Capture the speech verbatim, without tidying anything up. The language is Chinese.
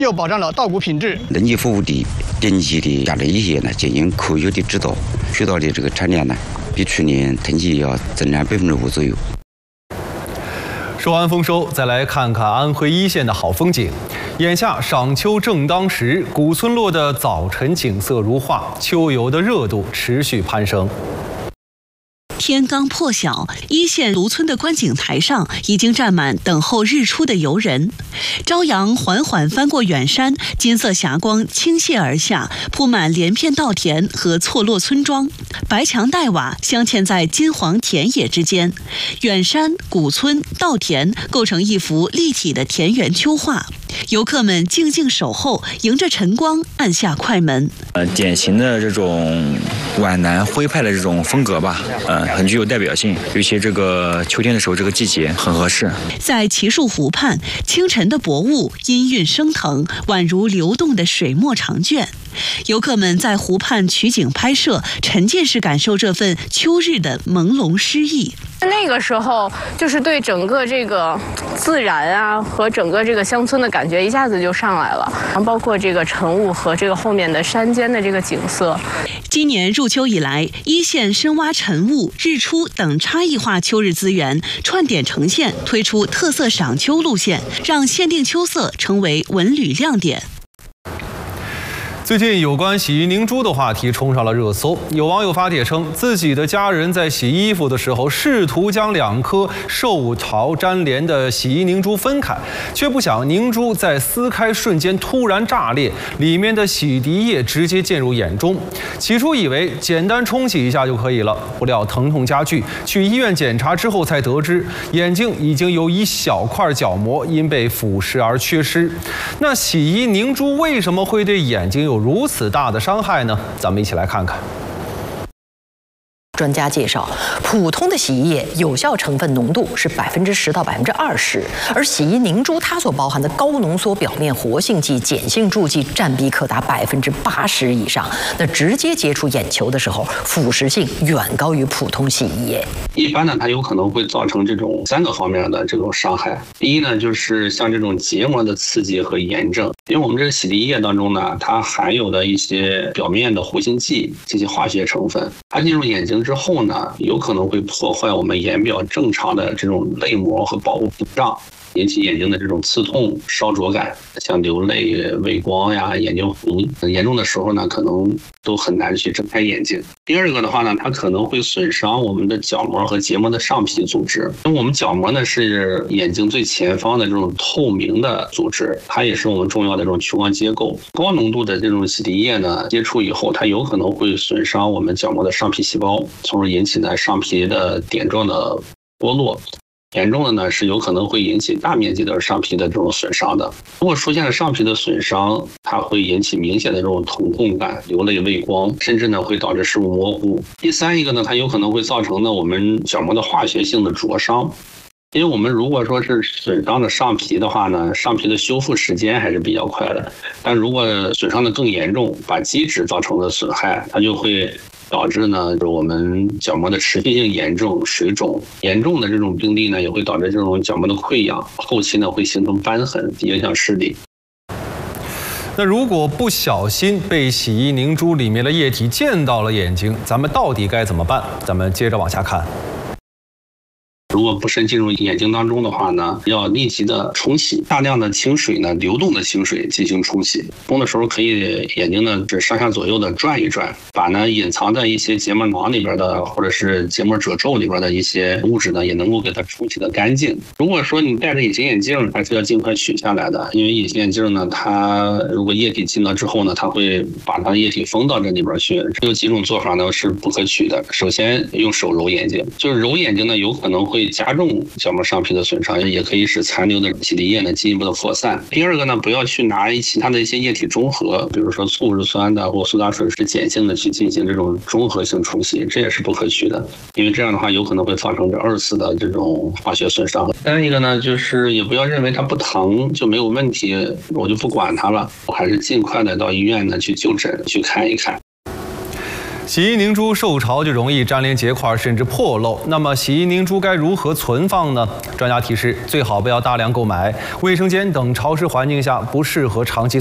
又保障了稻谷品质。 人机服务的定期的下来一些呢，进行科学的指导，水稻的这个产量呢，比去年同期要增长百分之五左右。 说完丰收，再来看看安徽一线的好风景。眼下赏秋正当时，古村落的早晨景色如画，秋游的热度持续攀升。 天刚破晓，一线芦村的观景台上已经站满等候日出的游人。朝阳缓缓翻过远山，金色霞光倾泻而下，铺满连片稻田和错落村庄，白墙黛瓦镶嵌在金黄田野之间，远山、古村、稻田构成一幅立体的田园秋画。游客们静静守候，迎着晨光按下快门。 呃，典型的这种皖南徽派的这种风格吧，呃，很具有代表性。尤其这个秋天的时候，这个季节很合适。 在奇树湖畔，清晨的薄雾氤氲升腾，宛如流动的水墨长卷。游客们在湖畔取景拍摄，沉浸式感受这份秋日的朦胧诗意。 那个时候，就是对整个这个自然啊和整个这个乡村的感觉一下子就上来了，包括这个晨雾和这个后面的山间的这个景色。 今年入秋以来，一线深挖晨雾、日出等差异化秋日资源，串点呈现，推出特色赏秋路线，让限定秋色成为文旅亮点。 最近有关洗衣凝珠的话题冲上了热搜，有网友发帖称，自己的家人在洗衣服的时候，试图将两颗受潮粘连的洗衣凝珠分开，却不想凝珠在撕开瞬间突然炸裂，里面的洗涤液直接进入眼中。起初以为简单冲洗一下就可以了，不料疼痛加剧，去医院检查之后才得知，眼睛已经有一小块角膜因被腐蚀而缺失。那洗衣凝珠为什么会对眼睛有如此大的伤害呢？咱们一起来看看。 专家介绍，普通的洗衣液有效成分浓度是百分之十到百分之二十，而洗衣凝珠它所包含的高浓缩表面活性剂、碱性助剂占比可达百分之八十以上。那直接接触眼球的时候，腐蚀性远高于普通洗衣液。 一般呢，它有可能会造成这种三个方面的这种伤害。第一呢，就是像这种结膜的刺激和炎症，因为我们这个洗涤液当中呢，它含有的一些表面的活性剂这些化学成分，它进入眼睛之后呢，有可能会破坏我们眼表正常的这种泪膜和保护屏障，引起眼睛的这种刺痛、烧灼感，像流泪、畏光呀、眼睛红，严重的时候呢，可能都很难去睁开眼睛。第二个的话呢，它可能会损伤我们的角膜和结膜的上皮组织，因为我们角膜呢是眼睛最前方的这种透明的组织，它也是我们重要的这种屈光结构。高浓度的这种洗涤液呢，接触以后，它有可能会损伤我们角膜的上皮细胞，从而引起呢上皮的点状的剥落。严重的呢是有可能会引起大面积的上皮的这种损伤的。如果出现了上皮的损伤，它会引起明显的这种疼痛感、流泪、畏光，甚至呢会导致视物模糊。第三一个呢，它有可能会造成呢我们角膜的化学性的灼伤。因为我们如果说是损伤的上皮的话呢，上皮的修复时间还是比较快的，但如果损伤的更严重，把基质造成的损害，它就会导致呢，就是我们角膜的持续性炎症、水肿，严重的这种病例呢，也会导致这种角膜的溃疡，后期呢会形成瘢痕，影响视力。 那如果不小心被洗衣凝珠里面的液体溅到了眼睛，咱们到底该怎么办？咱们接着往下看。 如果不慎进入眼睛当中的话呢，要立即的冲洗，大量的清水呢，流动的清水进行冲洗。冲的时候可以眼睛呢是上下左右的转一转，把呢隐藏在一些结膜囊里边的或者是结膜褶皱里边的一些物质呢，也能够给它冲洗的干净。如果说你戴着隐形眼镜，还是要尽快取下来的，因为隐形眼镜呢，它如果液体进到之后呢，它会把它液体封到这里边去。有几种做法呢是不可取的。首先用手揉眼睛，就是揉眼睛呢，有可能会加重角膜上皮的损伤，也可以使残留的洗涤液呢进一步的扩散。第二个呢，不要去拿其他的一些液体中和，比如说醋是酸的或苏打水是碱性的去进行这种中和性冲洗，这也是不可取的，因为这样的话有可能会造成这二次的这种化学损伤。再一个呢，就是也不要认为它不疼就没有问题，我就不管它了，我还是尽快的到医院呢去就诊去看一看。 洗衣凝珠受潮就容易粘连结块，甚至破漏。那么洗衣凝珠该如何存放呢？专家提示，最好不要大量购买，卫生间等潮湿环境下不适合长期